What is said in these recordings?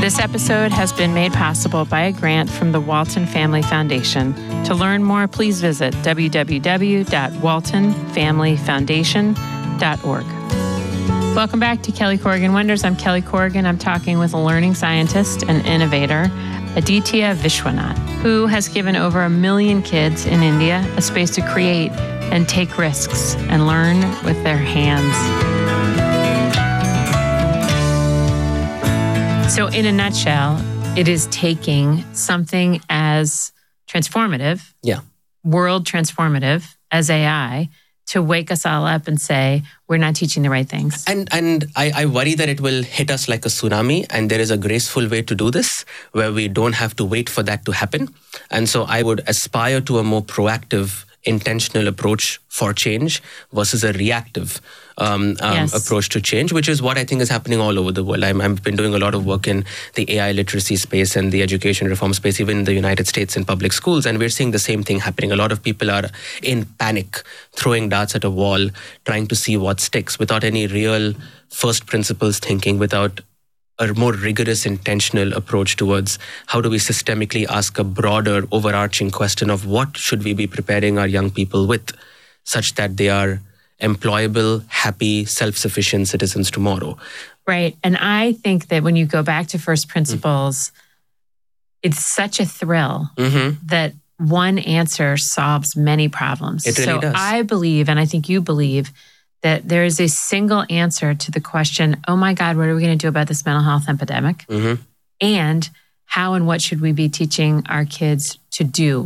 This episode has been made possible by a grant from the Walton Family Foundation. To learn more, please visit www.waltonfamilyfoundation.org. Welcome back to Kelly Corrigan Wonders. I'm Kelly Corrigan. I'm talking with a learning scientist and innovator, Aditya Vishwanath, who has given over 1 million kids in India a space to create and take risks and learn with their hands. So in a nutshell, it is taking something as transformative, world transformative as AI, to wake us all up and say, we're not teaching the right things. And I worry that it will hit us like a tsunami, and there is a graceful way to do this where we don't have to wait for that to happen. And so I would aspire to a more proactive, intentional approach for change versus a reactive approach to change, which is what I think is happening all over the world. I've been doing a lot of work in the AI literacy space and the education reform space, even in the United States in public schools, and we're seeing the same thing happening. A lot of people are in panic, throwing darts at a wall, trying to see what sticks without any real first principles thinking, without a more rigorous, intentional approach towards how do we systemically ask a broader, overarching question of what should we be preparing our young people with, such that they are employable, happy, self-sufficient citizens tomorrow. Right. And I think that when you go back to first principles, it's such a thrill that one answer solves many problems. It really does. I believe, and I think you believe, that there is a single answer to the question, oh my God, what are we going to do about this mental health epidemic? And how and what should we be teaching our kids to do?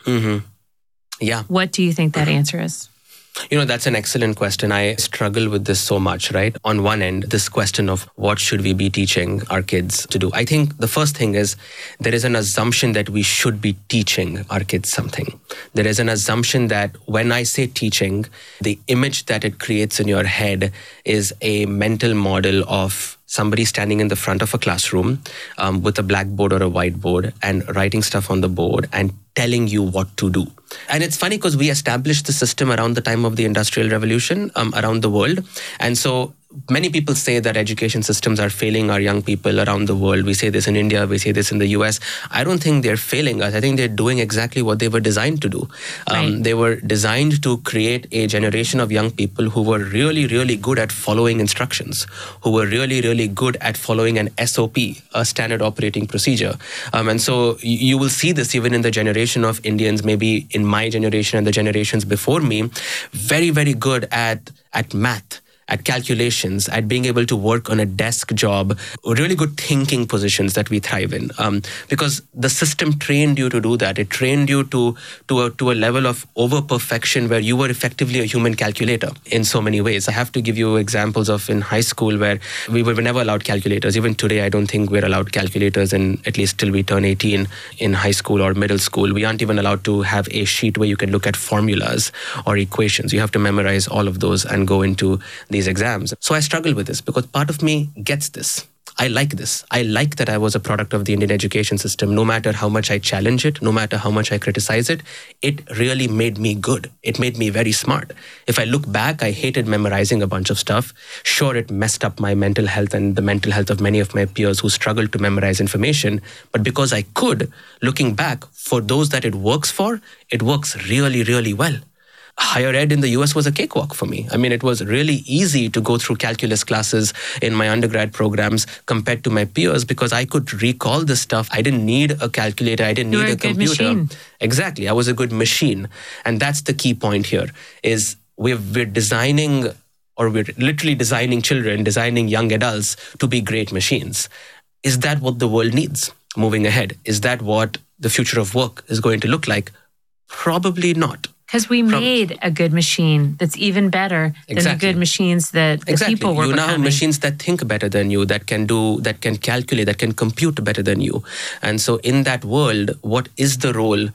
Yeah. What do you think that answer is? You know, that's an excellent question. I struggle with this so much, right? On one end, this question of what should we be teaching our kids to do? I think the first thing is there is an assumption that we should be teaching our kids something. There is an assumption that when I say teaching, the image that it creates in your head is a mental model of somebody standing in the front of a classroom with a blackboard or a whiteboard and writing stuff on the board and telling you what to do. And it's funny because we established the system around the time of the Industrial Revolution around the world. And so many people say that education systems are failing our young people around the world. We say this in India, we say this in the US. I don't think they're failing us. I think they're doing exactly what they were designed to do. They were designed to create a generation of young people who were really, really good at following instructions, who were really, really good at following an SOP, a standard operating procedure. And so you will see this even in the generation of Indians, maybe in my generation and the generations before me, very, very good at math, at calculations, at being able to work on a desk job, really good thinking positions that we thrive in. Because the system trained you to do that. It trained you to a level of over-perfection where you were effectively a human calculator in so many ways. I have to give you examples of in high school where we were never allowed calculators. Even today, I don't think we're allowed calculators, in at least till we turn 18 in high school or middle school. We aren't even allowed to have a sheet where you can look at formulas or equations. You have to memorize all of those and go into these exams. So I struggle with this because part of me gets this. I like this. I like that I was a product of the Indian education system. No matter how much I challenge it, no matter how much I criticize it, it really made me good. It made me very smart. If I look back, I hated memorizing a bunch of stuff. Sure, it messed up my mental health and the mental health of many of my peers who struggled to memorize information. But because I could, looking back, for those that it works for, it works really, really well. Higher ed in the US was a cakewalk for me. I mean, it was really easy to go through calculus classes in my undergrad programs compared to my peers because I could recall this stuff. I didn't need a calculator. I didn't need a computer. Machine. Exactly. I was a good machine. And that's the key point here is we're designing, or we're literally designing children, designing young adults to be great machines. Is that what the world needs moving ahead? Is that what the future of work is going to look like? Probably not. Because we made a good machine that's even better than the good machines that the people were becoming. You now have machines that think better than you, that can calculate, that can compute better than you. And so in that world, what is the role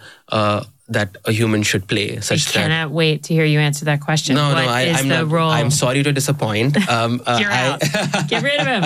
that a human should play? I cannot wait to hear you answer that question. I'm the role? I'm sorry to disappoint. You're out. Get rid of him.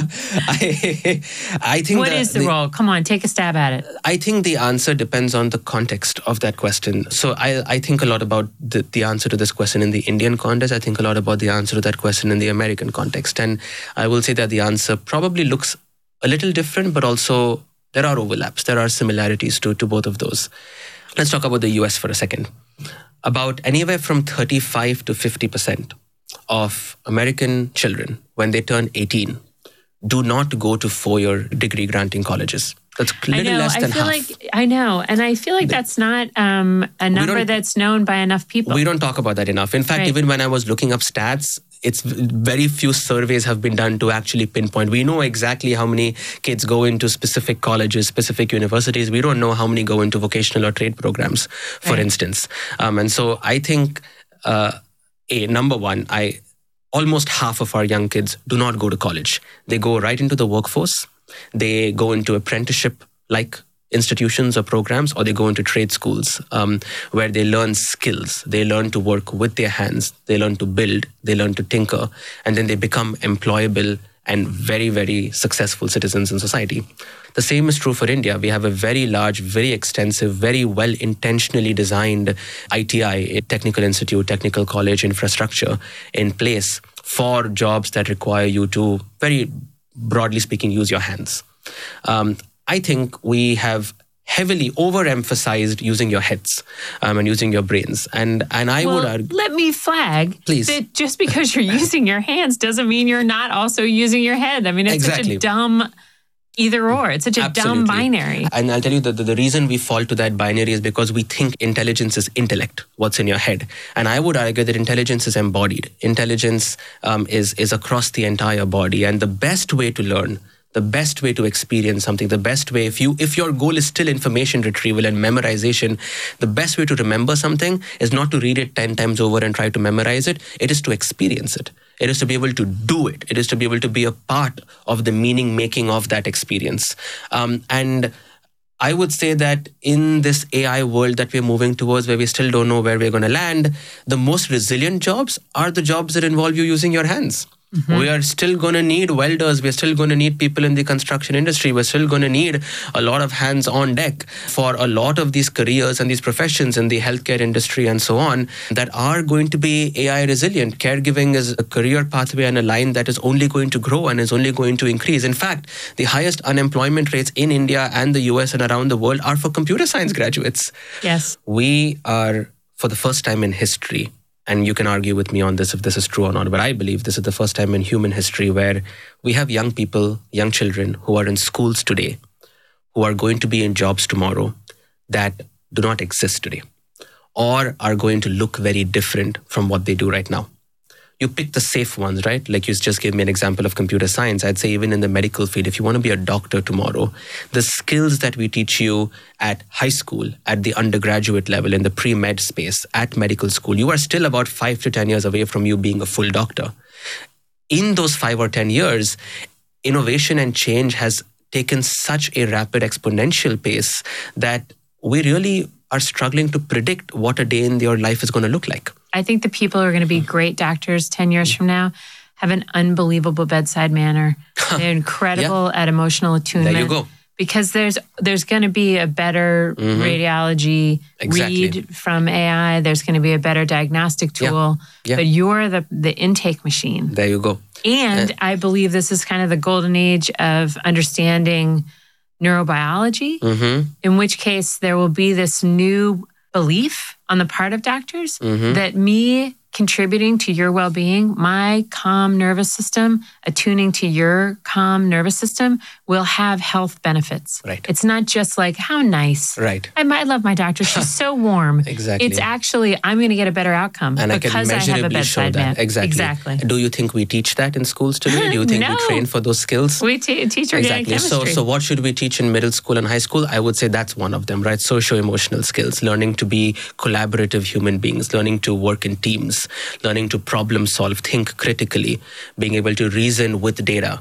I think what is the role? Come on, take a stab at it. I think the answer depends on the context of that question. So I think a lot about the answer to this question in the Indian context. I think a lot about the answer to that question in the American context. And I will say that the answer probably looks a little different, but also there are overlaps. There are similarities to both of those. Let's talk about the US for a second. About anywhere from 35 to 50% of American children, when they turn 18, do not go to 4-year degree granting colleges. That's a little less than half. I know. And I feel like that's not a number that's known by enough people. We don't talk about that enough. In fact, even when I was looking up stats, it's very few surveys have been done to actually pinpoint. We know exactly how many kids go into specific colleges, specific universities. We don't know how many go into vocational or trade programs, for instance. And so I think, number one, almost half of our young kids do not go to college. They go right into the workforce. They go into apprenticeship-like institutions or programs, or they go into trade schools where they learn skills. They learn to work with their hands. They learn to build. They learn to tinker. And then they become employable and very, very successful citizens in society. The same is true for India. We have a very large, very extensive, very well intentionally designed ITI, Technical Institute, Technical College infrastructure in place for jobs that require you to, very broadly speaking, use your hands. I think we have heavily overemphasized using your heads and using your brains. And I would argue... Let me flag that just because you're using your hands doesn't mean you're not also using your head. I mean, it's such a dumb either or. It's such a dumb binary. And I'll tell you that the reason we fall to that binary is because we think intelligence is intellect, what's in your head. And I would argue that intelligence is embodied. Intelligence is across the entire body. And the best way to learn, the best way to experience something, the best way, if your goal is still information retrieval and memorization, the best way to remember something is not to read it 10 times over and try to memorize it. It is to experience it. It is to be able to do it. It is to be able to be a part of the meaning making of that experience. And I would say that in this AI world that we're moving towards, where we still don't know where we're going to land, the most resilient jobs are the jobs that involve you using your hands. Mm-hmm. We are still going to need welders. We're still going to need people in the construction industry. We're still going to need a lot of hands on deck for a lot of these careers and these professions in the healthcare industry and so on that are going to be AI resilient. Caregiving is a career pathway and a line that is only going to grow and is only going to increase. In fact, the highest unemployment rates in India and the US and around the world are for computer science graduates. Yes. We are, for the first time in history, and you can argue with me on this if this is true or not, but I believe this is the first time in human history where we have young people, young children who are in schools today, who are going to be in jobs tomorrow that do not exist today, or are going to look very different from what they do right now. You pick the safe ones, right? Like you just gave me an example of computer science. I'd say even in the medical field, if you want to be a doctor tomorrow, the skills that we teach you at high school, at the undergraduate level, in the pre-med space, at medical school, you are still about 5 to 10 years away from you being a full doctor. In those 5 or 10 years, innovation and change has taken such a rapid exponential pace that we really are struggling to predict what a day in your life is going to look like. I think the people who are going to be great doctors 10 years from now have an unbelievable bedside manner. They're incredible at emotional attunement. There you go. Because there's going to be a better radiology read from AI. There's going to be a better diagnostic tool. Yeah. But you're the intake machine. There you go. And I believe this is kind of the golden age of understanding neurobiology, in which case there will be this new belief on the part of doctors that me contributing to your well-being, my calm nervous system, attuning to your calm nervous system will have health benefits. Right. It's not just like, how nice. Right. I love my doctor. She's so warm. Exactly. It's actually, I'm going to get a better outcome and because I have a bedside man. Exactly. Do you think we teach that in schools today? Do you think we train for those skills? We teach organic chemistry. So what should we teach in middle school and high school? I would say that's one of them, right? Socio-emotional skills, learning to be collaborative human beings, learning to work in teams, learning to problem solve, think critically, being able to reason with data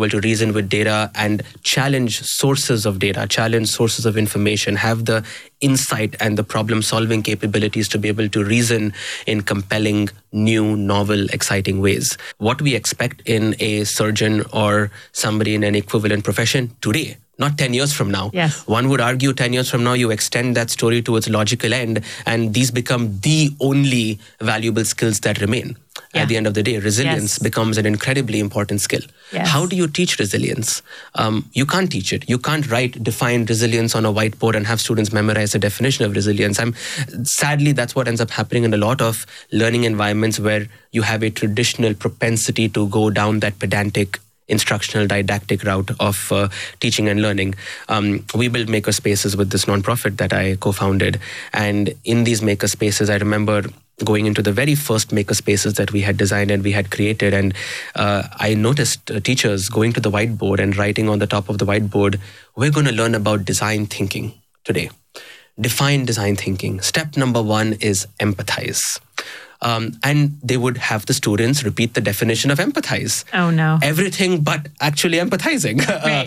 and challenge sources of data, challenge sources of information, have the insight and the problem solving capabilities to be able to reason in compelling, new, novel, exciting ways. What we expect in a surgeon or somebody in an equivalent profession today, not 10 years from now. Yes. One would argue 10 years from now, you extend that story to its logical end, and these become the only valuable skills that remain. At the end of the day, resilience becomes an incredibly important skill. Yes. How do you teach resilience? You can't teach it. You can't define resilience on a whiteboard and have students memorize the definition of resilience. Sadly, that's what ends up happening in a lot of learning environments where you have a traditional propensity to go down that pedantic instructional didactic route of teaching and learning. We built maker spaces with this nonprofit that I co-founded. And in these maker spaces, I remember going into the very first maker spaces that we had designed and we had created. And I noticed teachers going to the whiteboard and writing on the top of the whiteboard, we're going to learn about design thinking today. Define design thinking. Step number 1 is empathize. And they would have the students repeat the definition of empathize. Oh no! Everything but actually empathizing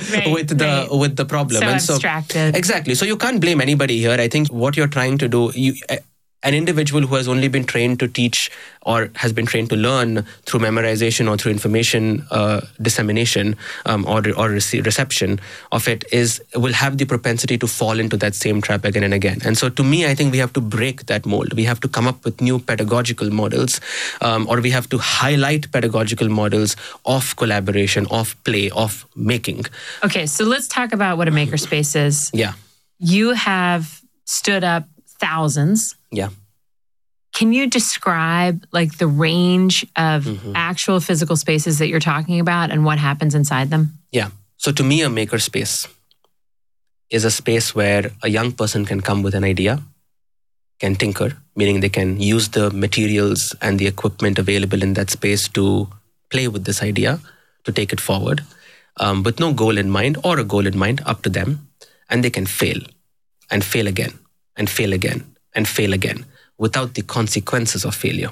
with the problem. So abstracted. Exactly. So you can't blame anybody here. I think what you're trying to do, an individual who has only been trained to teach or has been trained to learn through memorization or through information dissemination or reception of it will have the propensity to fall into that same trap again and again. And so to me, I think we have to break that mold. We have to come up with new pedagogical models or we have to highlight pedagogical models of collaboration, of play, of making. Okay, so let's talk about what a makerspace is. Yeah. You have stood up thousands. Yeah. Can you describe like the range of actual physical spaces that you're talking about and what happens inside them? Yeah. So to me, a makerspace is a space where a young person can come with an idea, can tinker, meaning they can use the materials and the equipment available in that space to play with this idea, to take it forward, with no goal in mind or a goal in mind, up to them. And they can fail and fail again and fail again and fail again without the consequences of failure.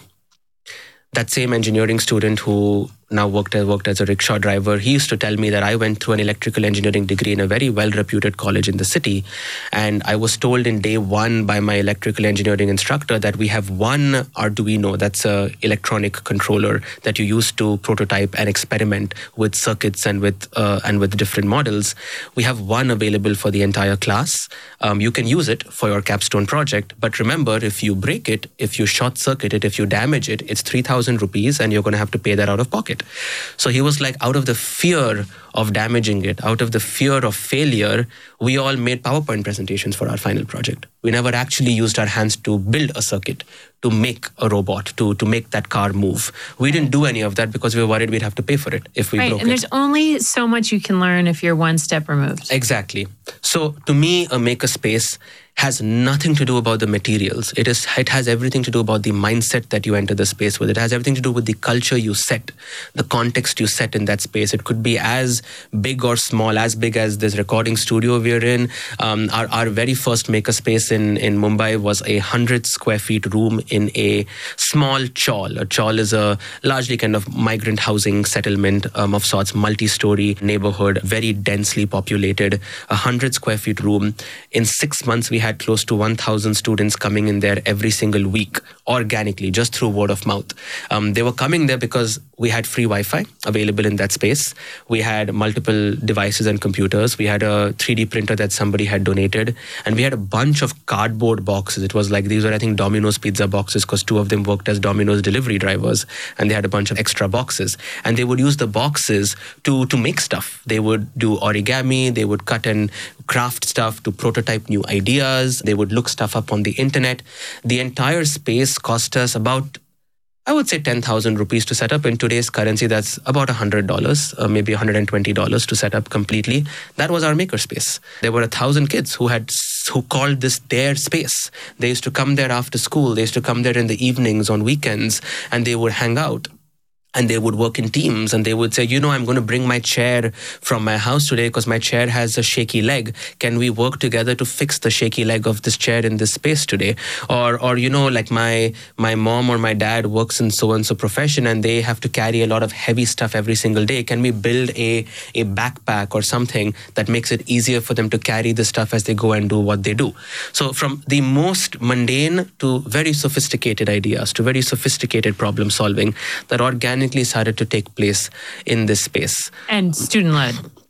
That same engineering student who now worked as a rickshaw driver, he used to tell me that I went through an electrical engineering degree in a very well-reputed college in the city. And I was told in day 1 by my electrical engineering instructor that we have one Arduino, that's an electronic controller that you use to prototype and experiment with circuits and with different models. We have one available for the entire class. You can use it for your capstone project. But remember, if you break it, if you short circuit it, if you damage it, it's 3,000 rupees and you're going to have to pay that out of pocket. So he was like, out of the fear of damaging it, out of the fear of failure, we all made PowerPoint presentations for our final project. We never actually used our hands to build a circuit, to make a robot, to make that car move. We didn't do any of that because we were worried we'd have to pay for it if we broke it. And there's only so much you can learn if you're one step removed. Exactly. So to me, a makerspace has nothing to do about the materials. It has everything to do about the mindset that you enter the space with. It has everything to do with the culture you set, the context you set in that space. It could be as big or small, as big as this recording studio we're in. Our very first makerspace in Mumbai was a 100 square feet room in a small chawl. A chawl is a largely kind of migrant housing settlement of sorts, multi-story neighborhood, very densely populated, 100 square feet room. In 6 months, we had close to 1,000 students coming in there every single week, organically, just through word of mouth. They were coming there because we had free Wi-Fi available in that space. We had multiple devices and computers. We had a 3D printer that somebody had donated. And we had a bunch of cardboard boxes. It was like, these were, I think, Domino's pizza boxes because 2 of them worked as Domino's delivery drivers. And they had a bunch of extra boxes. And they would use the boxes to make stuff. They would do origami. They would cut and craft stuff to prototype new ideas. They would look stuff up on the internet. The entire space cost us about, I would say, 10,000 rupees to set up. In today's currency, that's about $100, maybe $120 to set up completely. That was our makerspace. There were 1,000 kids who called this their space. They used to come there after school. They used to come there in the evenings, on weekends, and they would hang out. And they would work in teams and they would say, I'm going to bring my chair from my house today because my chair has a shaky leg. Can we work together to fix the shaky leg of this chair in this space today? Or like my mom or my dad works in so-and-so profession and they have to carry a lot of heavy stuff every single day. Can we build a backpack or something that makes it easier for them to carry the stuff as they go and do what they do? So from the most mundane to very sophisticated ideas, to very sophisticated problem solving that organically started to take place in this space. And student-led.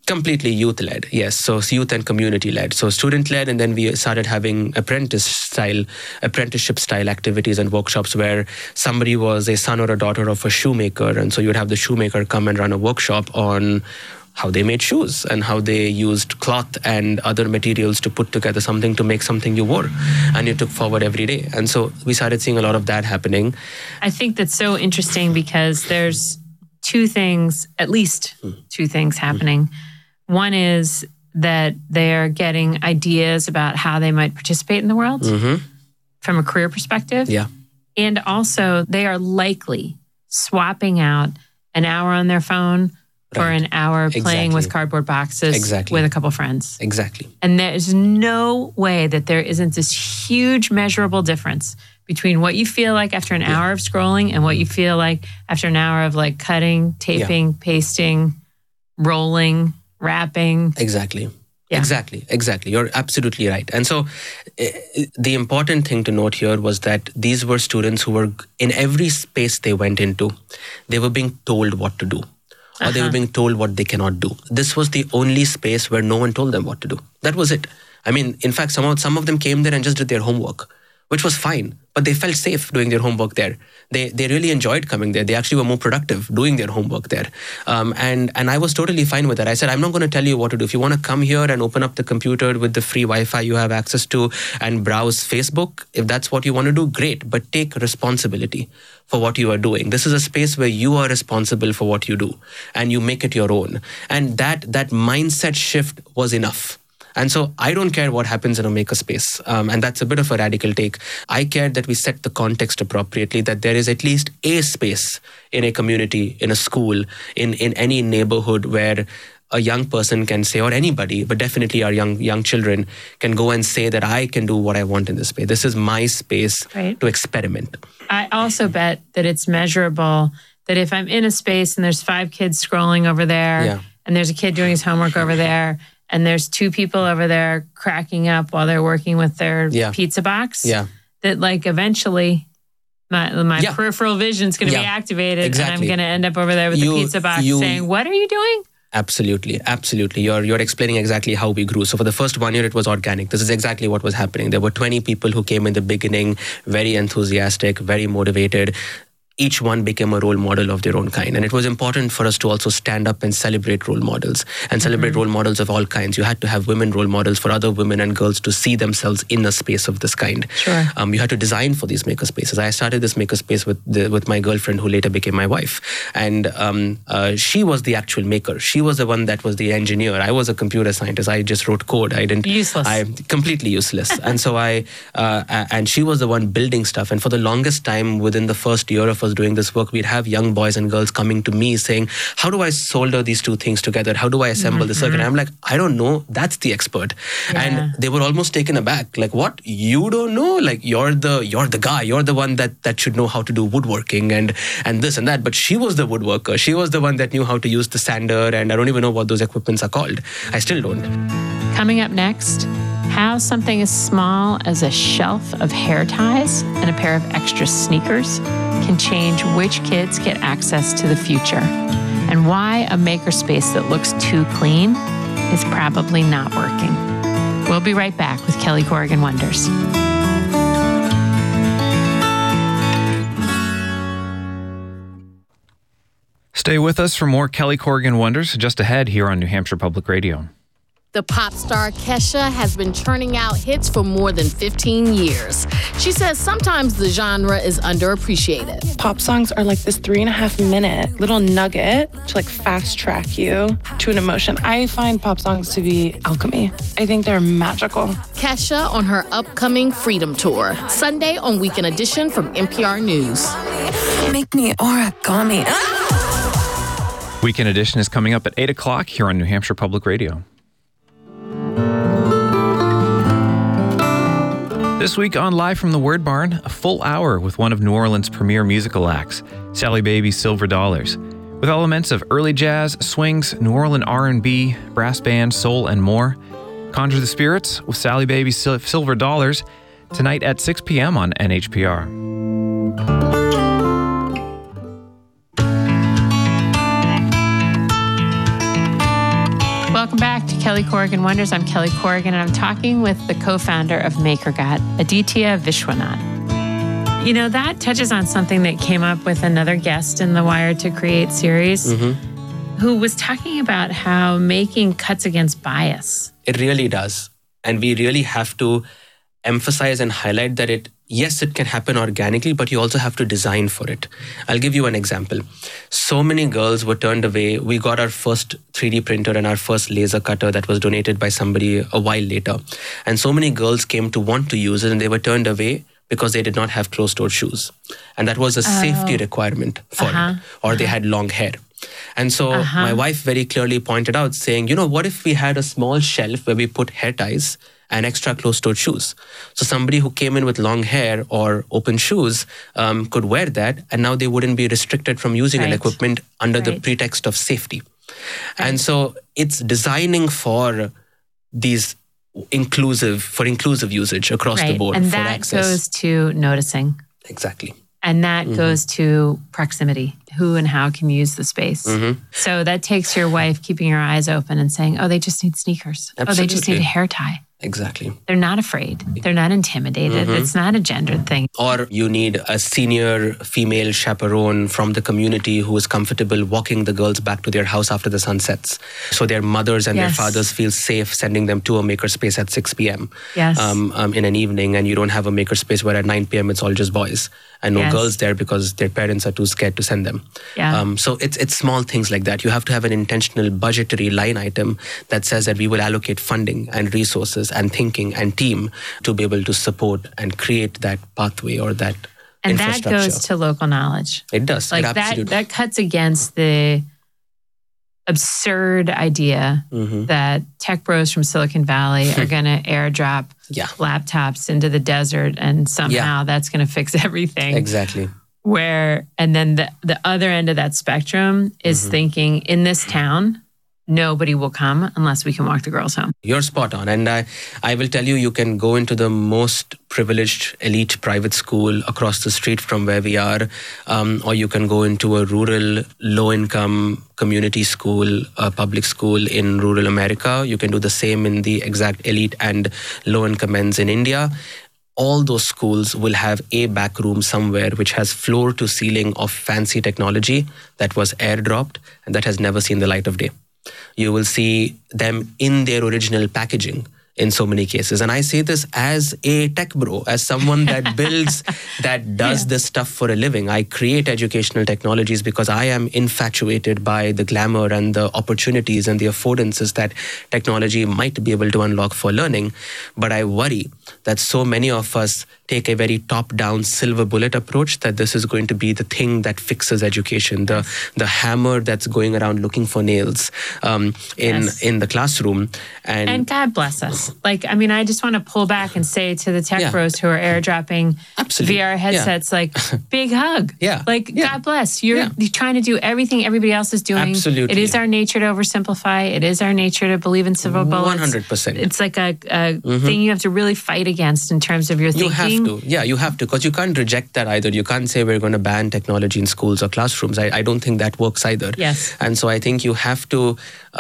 Completely youth-led, yes. So it's youth and community-led. So student-led, and then we started having apprenticeship-style activities and workshops where somebody was a son or a daughter of a shoemaker, and so you'd have the shoemaker come and run a workshop on how they made shoes and how they used cloth and other materials to put together something to make something you wore, and you took forward every day. And so we started seeing a lot of that happening. I think that's so interesting because there's at least two things happening. One is that they're getting ideas about how they might participate in the world from a career perspective. Yeah. And also they are likely swapping out an hour on their phone for an hour playing with cardboard boxes with a couple friends. Exactly. And there's no way that there isn't this huge measurable difference between what you feel like after an hour of scrolling and what you feel like after an hour of like cutting, taping, pasting, rolling, wrapping. Exactly. Yeah. Exactly. You're absolutely right. And so the important thing to note here was that these were students who were in every space they went into, they were being told what to do. Or they were being told what they cannot do. This was the only space where no one told them what to do. That was it. I mean, in fact, some of them came there and just did their homework, which was fine, but they felt safe doing their homework there. They really enjoyed coming there. They actually were more productive doing their homework there. And I was totally fine with that. I said, I'm not going to tell you what to do. If you want to come here and open up the computer with the free Wi-Fi you have access to and browse Facebook, if that's what you want to do, great. But take responsibility for what you are doing. This is a space where you are responsible for what you do and you make it your own. And that mindset shift was enough. And so I don't care what happens in a makerspace. And that's a bit of a radical take. I care that we set the context appropriately, that there is at least a space in a community, in a school, in any neighborhood where a young person can say, or anybody, but definitely our young children can go and say that I can do what I want in this space. This is my space to experiment. I also bet that it's measurable, that if I'm in a space and there's 5 kids scrolling over there and there's a kid doing his homework over there, and there's 2 people over there cracking up while they're working with their pizza box, that like eventually my peripheral vision is going to be activated and I'm going to end up over there with the pizza box saying, what are you doing? Absolutely. You're explaining exactly how we grew. So for the first 1 year, it was organic. This is exactly what was happening. There were 20 people who came in the beginning, very enthusiastic, very motivated. Each one became a role model of their own kind. And it was important for us to also stand up and celebrate role models and celebrate role models of all kinds. You had to have women role models for other women and girls to see themselves in a space of this kind. Sure. You had to design for these maker spaces. I started this maker space with my girlfriend who later became my wife. And she was the actual maker. She was the one that was the engineer. I was a computer scientist. I just wrote code. Useless. I'm completely useless. And so and she was the one building stuff. And for the longest time, within the first year of us doing this work, we'd have young boys and girls coming to me saying, how do I solder these 2 things together? How do I assemble the circuit? And I'm like, I don't know. That's the expert. And they were almost taken aback. Like, what? You don't know? Like, you're the guy. You're the one that should know how to do woodworking and this and that. But she was the woodworker. She was the one that knew how to use the sander. And I don't even know what those equipments are called. I still don't. Coming up next, how something as small as a shelf of hair ties and a pair of extra sneakers can change which kids get access to the future, and why a makerspace that looks too clean is probably not working. We'll be right back with Kelly Corrigan Wonders. Stay with us for more Kelly Corrigan Wonders just ahead here on New Hampshire Public Radio. The pop star Kesha has been churning out hits for more than 15 years. She says sometimes the genre is underappreciated. Pop songs are like this 3.5-minute little nugget to like fast track you to an emotion. I find pop songs to be alchemy. I think they're magical. Kesha on her upcoming Freedom Tour, Sunday on Weekend Edition from NPR News. Make me origami. Weekend Edition is coming up at 8 o'clock here on New Hampshire Public Radio. This week on Live from the Word Barn, a full hour with one of New Orleans' premier musical acts, Sally Baby's Silver Dollars. With elements of early jazz, swings, New Orleans R&B, brass band, soul, and more. Conjure the Spirits with Sally Baby's Silver Dollars tonight at 6 p.m. on NHPR. back to Kelly Corrigan Wonders. I'm Kelly Corrigan, and I'm talking with the co-founder of MakerGot, Aditya Vishwanath. You know, that touches on something that came up with another guest in the Wired to Create series, who was talking about how making cuts against bias. It really does. And we really have to emphasize and highlight that yes, it can happen organically, but you also have to design for it. I'll give you an example. So many girls were turned away. We got our first 3D printer and our first laser cutter that was donated by somebody a while later. And so many girls came to want to use it, and they were turned away because they did not have closed-toed shoes. And that was a safety requirement for it. Or they had long hair. And so my wife very clearly pointed out, saying, what if we had a small shelf where we put hair ties and extra closed-toed shoes? So somebody who came in with long hair or open shoes could wear that, and now they wouldn't be restricted from using an equipment under the pretext of safety. And so it's designing for these inclusive usage across the board. And for that access. goes to noticing. Exactly. And that goes to proximity. Who and how can use the space. So that takes your wife keeping her eyes open and saying, they just need sneakers. Absolutely. Oh, they just need a hair tie. Exactly. They're not afraid. They're not intimidated. It's not a gendered thing. Or you need a senior female chaperone from the community who is comfortable walking the girls back to their house after the sun sets. So their mothers and their fathers feel safe sending them to a makerspace at 6 p.m. Yes. In an evening, and you don't have a makerspace where at 9 p.m. it's all just boys and no girls there because their parents are too scared to send them. Yeah. So it's small things like that. You have to have an intentional budgetary line item that says that we will allocate funding and resources and thinking and team to be able to support and create that pathway or that infrastructure. And that goes to local knowledge. It does. Like it absolutely. that cuts against the absurd idea that tech bros from Silicon Valley are going to airdrop laptops into the desert and somehow that's going to fix everything. Exactly. And then the other end of that spectrum is thinking, in this town, nobody will come unless we can walk the girls home. You're spot on. And I will tell you can go into the most privileged elite private school across the street from where we are, or you can go into a rural, low-income community school, public school in rural America. You can do the same in the exact elite and low-income ends in India. All those schools will have a back room somewhere which has floor to ceiling of fancy technology that was airdropped and that has never seen the light of day. You will see them in their original packaging in so many cases. And I say this as a tech bro, as someone that builds, that does this stuff for a living. I create educational technologies because I am infatuated by the glamour and the opportunities and the affordances that technology might be able to unlock for learning. But I worry that so many of us take a very top-down silver bullet approach, that this is going to be the thing that fixes education, the hammer that's going around looking for nails in the classroom. And God bless us. I just want to pull back and say to the tech bros who are airdropping VR headsets, big hug. God bless. You're trying to do everything everybody else is doing. Absolutely. It is our nature to oversimplify. It is our nature to believe in silver bullets. 100%. It's like a thing you have to really fight against in terms of your thinking. You have to. Yeah, you have to, because you can't reject that either. You can't say we're going to ban technology in schools or classrooms. I don't think that works either. Yes. And so I think you have to...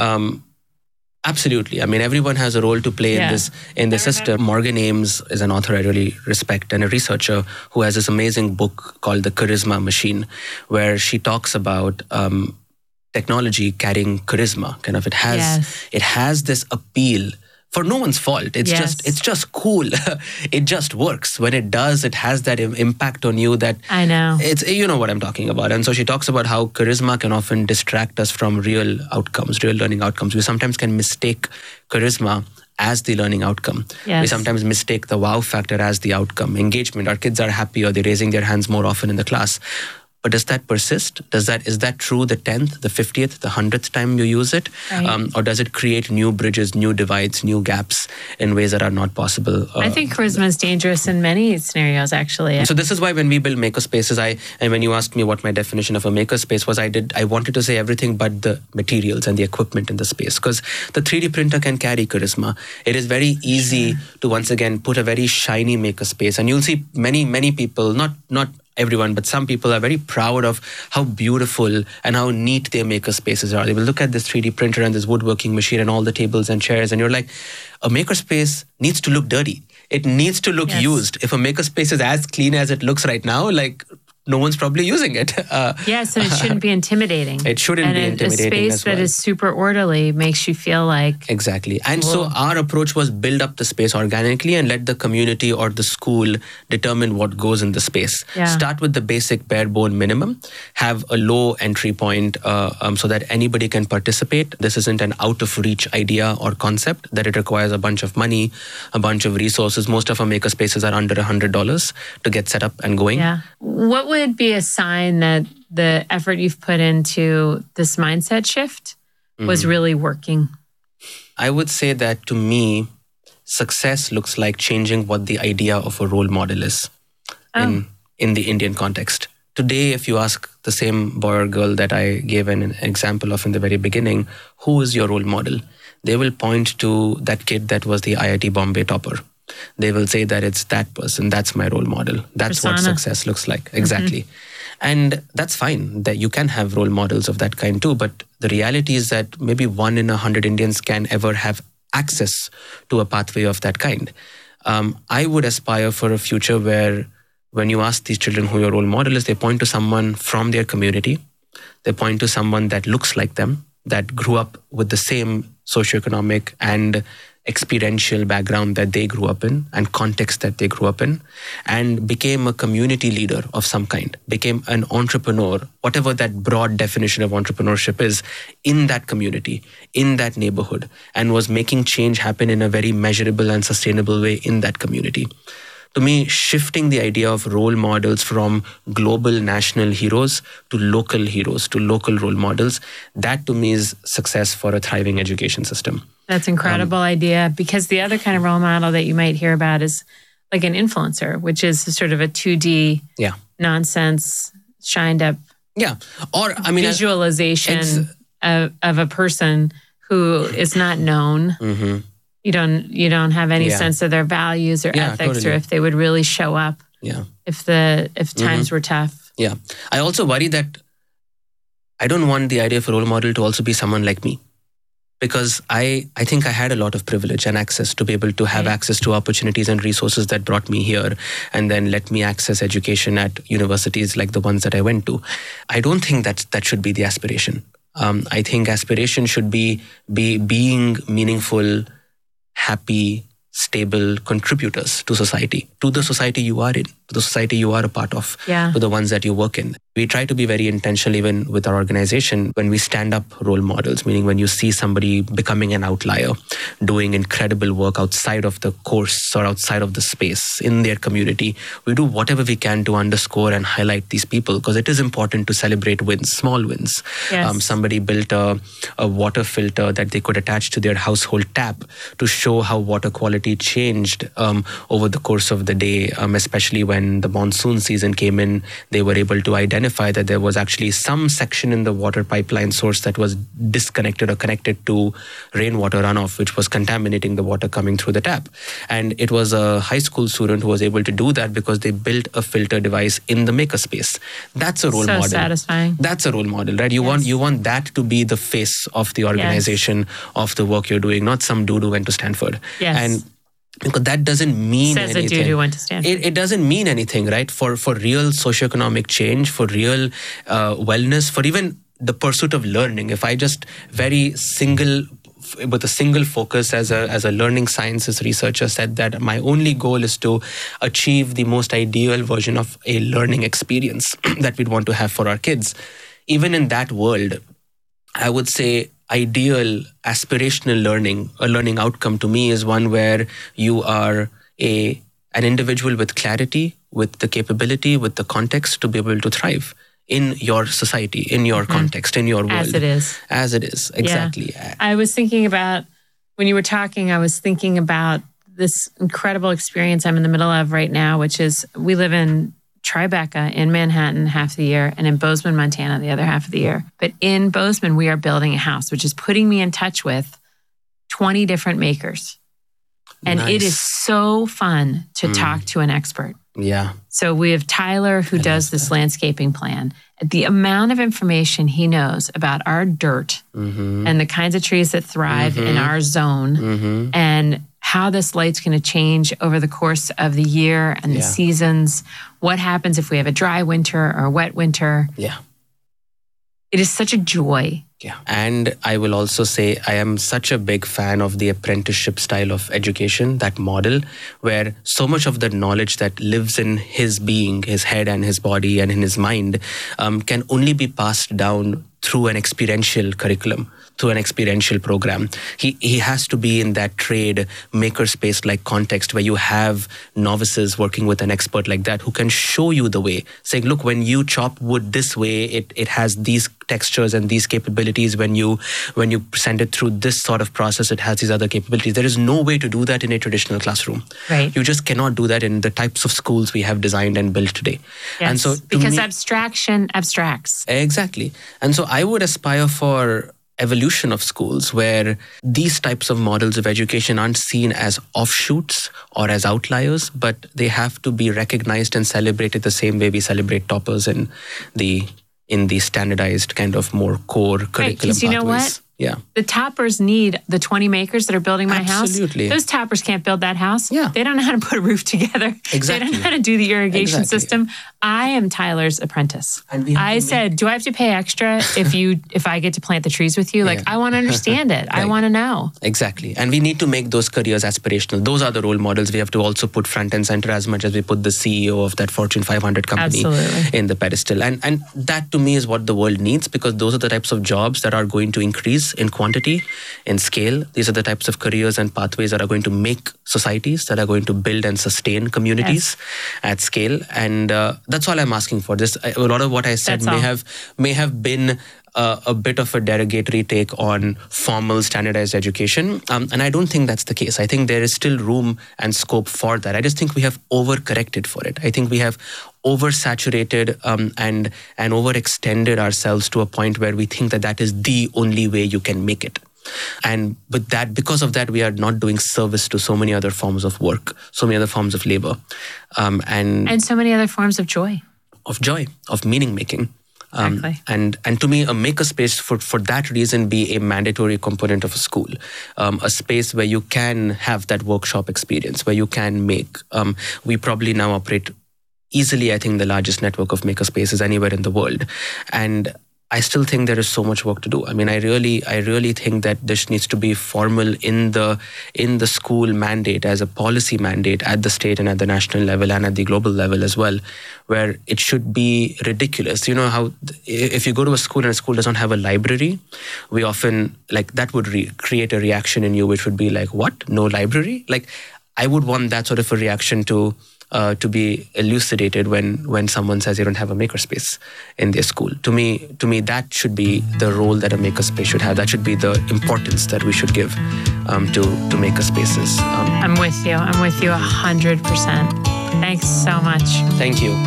Absolutely. Everyone has a role to play in this system. Morgan Ames is an author I really respect and a researcher who has this amazing book called The Charisma Machine, where she talks about technology carrying charisma. It has this appeal for no one's fault. It's just cool. It just works. When it does, it has that impact on you that... I know. You know what I'm talking about. And so she talks about how charisma can often distract us from real outcomes, real learning outcomes. We sometimes can mistake charisma as the learning outcome. Yes. We sometimes mistake the wow factor as the outcome. Engagement. Our kids are happy, or they're raising their hands more often in the class. But does that persist? Is that true the 10th, the 50th, the 100th time you use it? Right. Or does it create new bridges, new divides, new gaps in ways that are not possible? I think charisma is dangerous in many scenarios, actually. So this is why when we build makerspaces, and when you asked me what my definition of a makerspace was, I wanted to say everything but the materials and the equipment in the space, because the 3D printer can carry charisma. It is very easy to once again put a very shiny makerspace, and you'll see many people, not everyone, but some people are very proud of how beautiful and how neat their maker spaces are. They will look at this 3D printer and this woodworking machine and all the tables and chairs, and you're like, a makerspace needs to look dirty. It needs to look used. If a makerspace is as clean as it looks right now, like, no one's probably using it. Yes, and it shouldn't be intimidating. It shouldn't be intimidating. A space as well. that is super orderly makes you feel like... Exactly. And so our approach was build up the space organically and let the community or the school determine what goes in the space. Yeah. Start with the basic bare bone minimum. Have a low entry point so that anybody can participate. This isn't an out of reach idea or concept that it requires a bunch of money, a bunch of resources. Most of our maker spaces are under $100 to get set up and going. Yeah. What would be a sign that the effort you've put into this mindset shift was really working? I would say that to me, success looks like changing what the idea of a role model is in the Indian context. Today, if you ask the same boy or girl that I gave an example of in the very beginning, who is your role model? They will point to that kid that was the IIT Bombay topper. They will say that it's that person. That's my role model. That's Persona. what success looks like. Exactly. And that's fine that you can have role models of that kind too. But the reality is that maybe 1 in 100 Indians can ever have access to a pathway of that kind. I would aspire for a future where when you ask these children who your role model is, they point to someone from their community. They point to someone that looks like them, that grew up with the same socioeconomic and experiential background that they grew up in and context that they grew up in, and became a community leader of some kind, became an entrepreneur, whatever that broad definition of entrepreneurship is, in that community, in that neighborhood, and was making change happen in a very measurable and sustainable way in that community. To me, shifting the idea of role models from global national heroes to local heroes, to local role models, that to me is success for a thriving education system. That's an incredible idea, because the other kind of role model that you might hear about is like an influencer, which is sort of a 2D nonsense, shined up or I mean, visualization of a person who is not known. You don't have any sense of their values or ethics, or if they would really show up if times were tough. Yeah. I also worry that I don't want the idea of a role model to also be someone like me. Because I think I had a lot of privilege and access to be able to have access to opportunities and resources that brought me here and then let me access education at universities like the ones that I went to. I don't think that should be the aspiration. I think aspiration should be being meaningful, happy, stable contributors to society, to the society you are in, to the society you are a part of, to the ones that you work in. We try to be very intentional even with our organization when we stand up role models, meaning when you see somebody becoming an outlier, doing incredible work outside of the course or outside of the space in their community, we do whatever we can to underscore and highlight these people, because it is important to celebrate wins, small wins. Yes. Somebody built a water filter that they could attach to their household tap to show how water quality changed over the course of the day, especially when the monsoon season came in. They were able to identify that there was actually some section in the water pipeline source that was disconnected or connected to rainwater runoff, which was contaminating the water coming through the tap. And it was a high school student who was able to do that because they built a filter device in the makerspace. That's a role model. So satisfying. That's a role model, right? You want that to be the face of the organization, of the work you're doing, not some dude who went to Stanford. Yes. And because that doesn't mean anything. anything. Says a dude who went to Stanford. It doesn't mean anything, right? For real socioeconomic change, for real wellness, for even the pursuit of learning. If I just with a single focus as a learning sciences researcher said that my only goal is to achieve the most ideal version of a learning experience that we'd want to have for our kids. Even in that world, I would say ideal aspirational learning, a learning outcome to me is one where you are an individual with clarity, with the capability, with the context to be able to thrive in your society, in your context, in your world. As it is. As it is, exactly. Yeah. I was thinking about, when you were talking, I was thinking about this incredible experience I'm in the middle of right now, which is we live in Tribeca in Manhattan half the year and in Bozeman, Montana the other half of the year. But in Bozeman, we are building a house, which is putting me in touch with 20 different makers. And It is so fun to talk to an expert. Yeah. So we have Tyler who does this landscaping plan. The amount of information he knows about our dirt and the kinds of trees that thrive in our zone and how this light's going to change over the course of the year and the seasons, what happens if we have a dry winter or a wet winter. Yeah. It is such a joy. Yeah. And I will also say I am such a big fan of the apprenticeship style of education, that model where so much of the knowledge that lives in his being, his head and his body and in his mind can only be passed down through an experiential curriculum, through an experiential program. He has to be in that trade makerspace like context where you have novices working with an expert like that who can show you the way, saying, look, when you chop wood this way, it has these textures and these capabilities. When you send it through this sort of process, it has these other capabilities. There is no way to do that in a traditional classroom. Right. You just cannot do that in the types of schools we have designed and built today. Yes, and so because abstraction abstracts. Exactly. And so I would aspire for evolution of schools where these types of models of education aren't seen as offshoots or as outliers, but they have to be recognized and celebrated the same way we celebrate toppers in the standardized kind of more core curriculum pathways. You know what? Yeah. The toppers need the 20 makers that are building my house. Absolutely. Those toppers can't build that house. Yeah. They don't know how to put a roof together. Exactly. They don't know how to do the irrigation system. I am Tyler's apprentice. I said, do I have to pay extra if I get to plant the trees with you? Like, I want to understand it. I want to know. Exactly. And we need to make those careers aspirational. Those are the role models. We have to also put front and center as much as we put the CEO of that Fortune 500 company in the pedestal. And that to me is what the world needs, because those are the types of jobs that are going to increase in quantity, in scale. These are the types of careers and pathways that are going to make societies, that are going to build and sustain communities at scale. And that's all I'm asking for. A lot of what I said may have been a bit of a derogatory take on formal standardized education. And I don't think that's the case. I think there is still room and scope for that. I just think we have overcorrected for it. I think we have oversaturated and overextended ourselves to a point where we think that is the only way you can make it. And with that, because of that, we are not doing service to so many other forms of work, so many other forms of labor. And so many other forms of joy. Of joy, of meaning making. Exactly. And to me, a makerspace for that reason be a mandatory component of a school, a space where you can have that workshop experience, where you can make. We probably now operate easily, I think, the largest network of makerspaces anywhere in the world. And I still think there is so much work to do. I mean, I really think that this needs to be formal in the school mandate, as a policy mandate at the state and at the national level and at the global level as well, where it should be ridiculous. You know how if you go to a school and a school does not have a library, we often, like, that would create a reaction in you, which would be like, what? No library? Like, I would want that sort of a reaction to be elucidated when someone says you don't have a makerspace in their school. To me, that should be the role that a makerspace should have. That should be the importance that we should give to makerspaces. I'm with you 100%. Thanks so much. Thank you.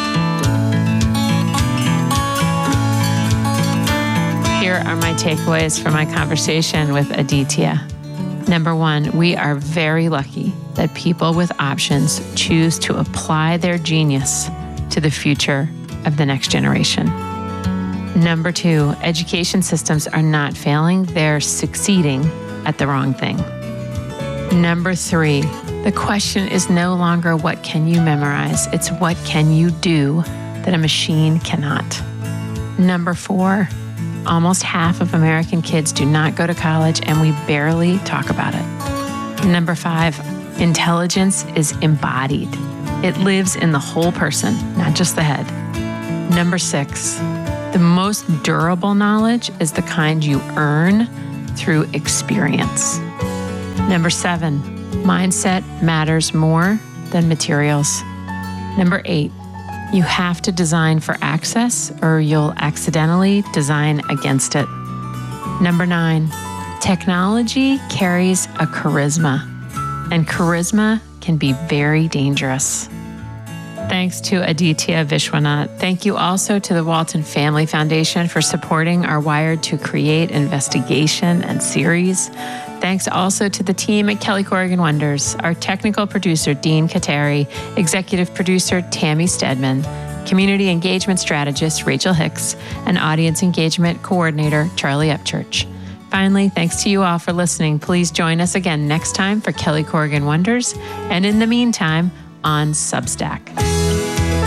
Here are my takeaways from my conversation with Aditya. Number one, we are very lucky that people with options choose to apply their genius to the future of the next generation. Number two, education systems are not failing, they're succeeding at the wrong thing. Number three, the question is no longer what can you memorize, it's what can you do that a machine cannot. Number four, almost half of American kids do not go to college, and we barely talk about it. Number five, intelligence is embodied. It lives in the whole person, not just the head. Number six, the most durable knowledge is the kind you earn through experience. Number seven, mindset matters more than materials. Number eight, you have to design for access or you'll accidentally design against it. Number nine, technology carries a charisma, and charisma can be very dangerous. Thanks to Aditya Vishwanath. Thank you also to the Walton Family Foundation for supporting our Wired to Create investigation and series. Thanks also to the team at Kelly Corrigan Wonders, our technical producer, Dean Kateri, executive producer, Tammy Stedman, community engagement strategist, Rachel Hicks, and audience engagement coordinator, Charlie Upchurch. Finally, thanks to you all for listening. Please join us again next time for Kelly Corrigan Wonders, and in the meantime, on Substack.